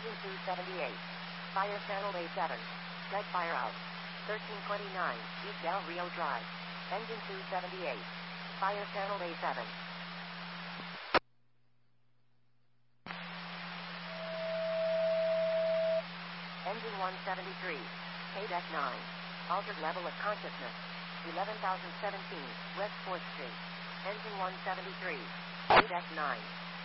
Engine 278. Fire channel A7. Dead fire out. 1329 East Del Rio Drive. Engine 278. Fire channel A7. Engine 173. K-Deck 9. Altered level of consciousness. 11,017 West 4th Street. Engine 173. K-Deck 9.